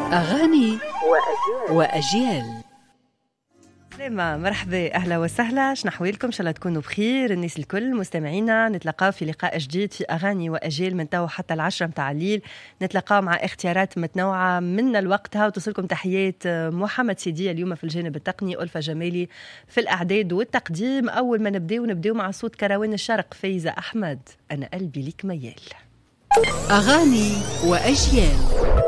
أغاني وأجيال. سلامة، مرحبا، أهلا وسهلا، شنحوالكم؟ إن شاء الله تكونوا بخير الناس الكل مستمعينا. نتلقاو في لقاء جديد في أغاني وأجيال من تو حتى 10 متاع الليل. نتلقاو مع اختيارات متنوعة من الوقت. وتصلكم تحيات محمد سيدي اليوم في الجانب التقني، ألفة جمالي في الأعداد والتقديم. أول ما نبدأ مع صوت كروان الشرق، فايزة أحمد، أنا قلبي ليك ميال. أغاني وأجيال.